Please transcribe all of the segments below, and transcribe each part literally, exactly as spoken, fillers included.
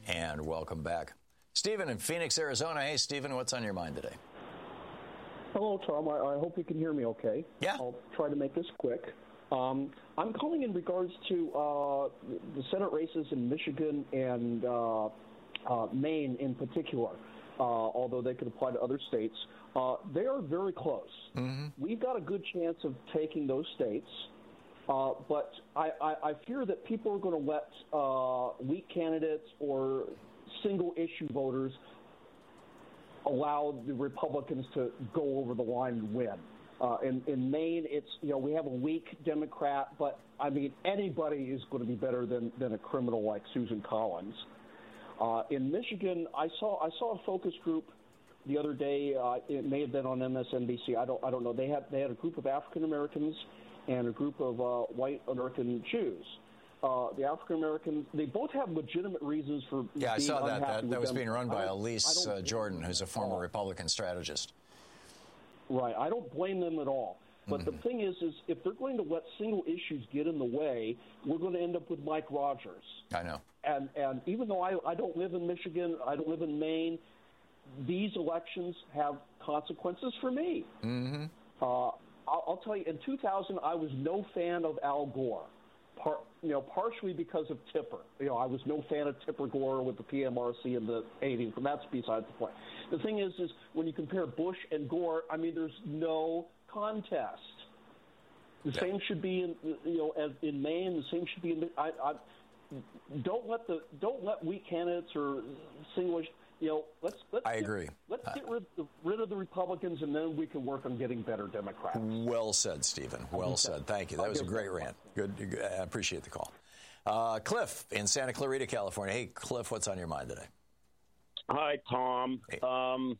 and welcome back. Stephen in Phoenix, Arizona. Hey, Stephen, what's on your mind today? Hello, Tom. I, I hope you can hear me okay. Yeah. I'll try to make this quick. Um, I'm calling in regards to uh, the Senate races in Michigan and uh, uh, Maine in particular, uh, although they could apply to other states. Uh, they are very close. Mm-hmm. We've got a good chance of taking those states, uh, but I, I, I fear that people are going to let uh, weak candidates or single-issue voters allow the Republicans to go over the line and win. Uh, in, in Maine, it's, you know, we have a weak Democrat, but, I mean, anybody is going to be better than, than a criminal like Susan Collins. Uh, in Michigan, I saw I saw a focus group the other day. Uh, it may have been on M S N B C. I don't I don't know. They had they had a group of African Americans and a group of uh, white American Jews. Uh, the African Americans, they both have legitimate reasons for yeah. I being saw that. unhappy That, that was them. being run by Elise uh, Jordan, who's a former Republican strategist. Right. I don't blame them at all. But mm-hmm. the thing is, is if they're going to let single issues get in the way, we're going to end up with Mike Rogers. I know. And and even though I, I don't live in Michigan, I don't live in Maine, these elections have consequences for me. Mm-hmm. Uh, I'll, I'll tell you, in two thousand, I was no fan of Al Gore. Par, you know, partially because of Tipper. You know, I was no fan of Tipper Gore with the P M R C in the eighties, but that's besides the point. The thing is, is when you compare Bush and Gore, I mean, there's no contest. The yeah. same should be in, you know, as in Maine. The same should be in. I, I don't let the don't let weak candidates or single. You know, let's let's. I get, agree. Let's get rid of, rid of the Republicans, and then we can work on getting better Democrats. Well said, Stephen. Well said. Thank you. That was a great rant. Good. I appreciate the call. Uh, Cliff in Santa Clarita, California. Hey, Cliff, what's on your mind today? Hi, Tom. Hey. Um,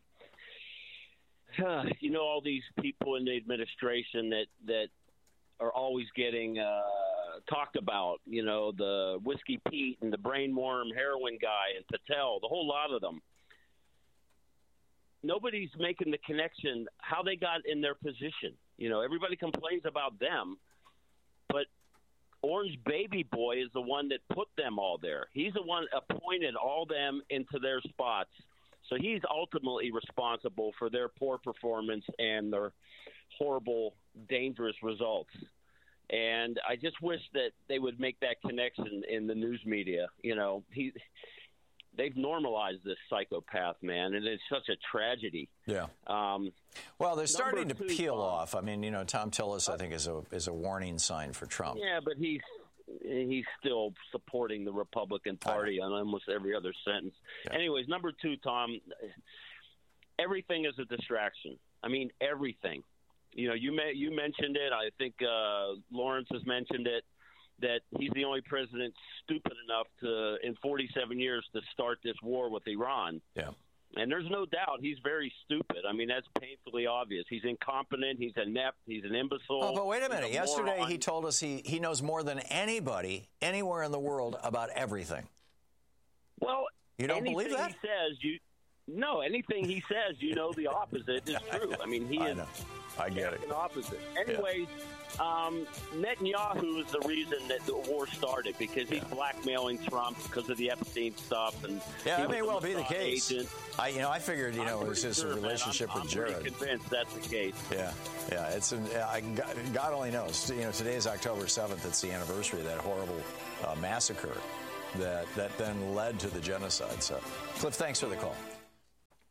you know, all these people in the administration that that are always getting uh, talked about, you know, the Whiskey Pete and the brainworm heroin guy and Patel, the whole lot of them. Nobody's making the connection how they got in their position. You know, everybody complains about them, but Orange Baby Boy is the one that put them all there. He's the one appointed all them into their spots. So he's ultimately responsible for their poor performance and their horrible, dangerous results. And I just wish that they would make that connection in the news media. You know, he, they've normalized this psychopath, man, and it's such a tragedy. Yeah. Um, well, they're starting to two, peel um, off. I mean, you know, Tom Tillis, I think, is a is a warning sign for Trump. Yeah, but he's he's still supporting the Republican Party on almost every other sentence. Yeah. Anyways, number two, Tom, everything is a distraction. I mean, everything. You know, you may, you mentioned it. I think uh, Lawrence has mentioned it, that he's the only president stupid enough to, in forty-seven years, to start this war with Iran. Yeah. And there's no doubt he's very stupid. I mean, that's painfully obvious. He's incompetent. He's inept. He's an imbecile. Oh, but wait a minute. A Yesterday moron. he told us he, he knows more than anybody anywhere in the world about everything. Well, you don't believe that? He says you no. Anything he says, you know, the opposite is true. I mean, he I is. Know. I get it. The opposite. Anyways. Yeah. Um, Netanyahu is the reason that the war started because he's yeah. blackmailing Trump because of the Epstein stuff, and yeah, that may well be the case. Agent. I, you know, I figured, you know, I'm it was just sure, a relationship I'm, with I'm Jared. I'm convinced that's the case. Yeah, yeah, it's an, I, God only knows. You know, today is October seventh. It's the anniversary of that horrible uh, massacre that that then led to the genocide. So, Cliff, thanks for the call.